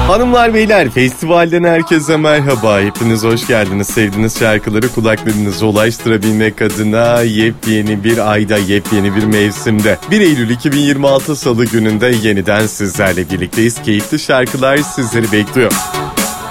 Hanımlar beyler, festivalden herkese merhaba. Hepiniz hoş geldiniz. Sevdiğiniz şarkıları kulaklarınıza ulaştırabilmek adına yepyeni bir ayda, yepyeni bir mevsimde 1 Eylül 2026 Salı gününde yeniden sizlerle birlikteyiz. Keyifli şarkılar sizleri bekliyor.